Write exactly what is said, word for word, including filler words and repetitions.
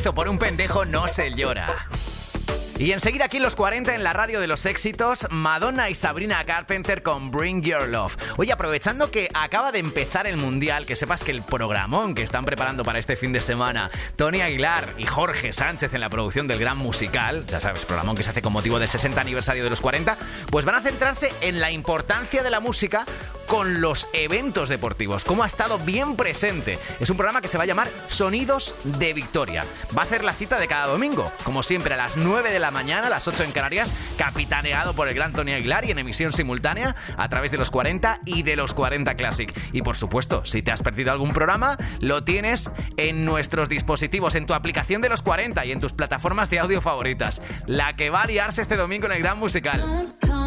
tropiezo por un pendejo no se llora. Y enseguida aquí en los cuarenta, en la radio de los éxitos, Madonna y Sabrina Carpenter con Bring Your Love. Oye, aprovechando que acaba de empezar el Mundial, que sepas que el programón que están preparando para este fin de semana Tony Aguilar y Jorge Sánchez en la producción del Gran Musical, ya sabes, programón que se hace con motivo del sesenta aniversario de los cuarenta, pues van a centrarse en la importancia de la música con los eventos deportivos, cómo ha estado bien presente. Es un programa que se va a llamar Sonidos de Victoria. Va a ser la cita de cada domingo, como siempre a las nueve de la mañana, a las ocho en Canarias, capitaneado por el gran Tony Aguilar y en emisión simultánea a través de los cuarenta y de los cuarenta Classic. Y por supuesto, si te has perdido algún programa, lo tienes en nuestros dispositivos, en tu aplicación de los cuarenta y en tus plataformas de audio favoritas. La que va a liarse este domingo en el Gran Musical.